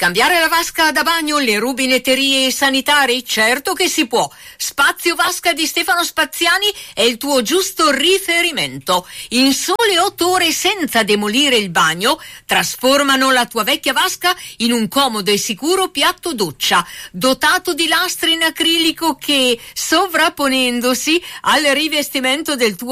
Cambiare la vasca da bagno, le rubinetterie sanitari? Certo che si può. Spazio Vasca di Stefano Spaziani è il tuo giusto riferimento. In sole 8 ore, senza demolire il bagno, trasformano la tua vecchia vasca in un comodo e sicuro piatto doccia, dotato di lastre in acrilico che, sovrapponendosi al rivestimento del tuo